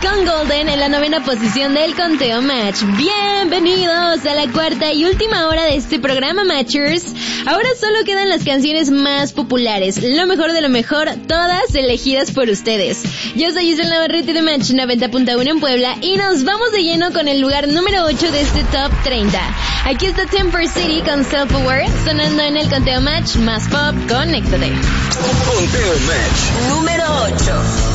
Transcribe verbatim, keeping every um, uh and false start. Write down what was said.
con Golden en la novena posición del conteo Match. Bienvenidos a la cuarta y última hora de este programa, Matchers. Ahora solo quedan las canciones más populares, lo mejor de lo mejor, todas elegidas por ustedes. Yo soy Isabel Navarrete de Match noventa punto uno en Puebla y nos vamos de lleno con el lugar número ocho de este Top treinta. Aquí está Temper City con Self Aware, sonando en el conteo Match más pop. Conéctate. Conteo Match número ocho.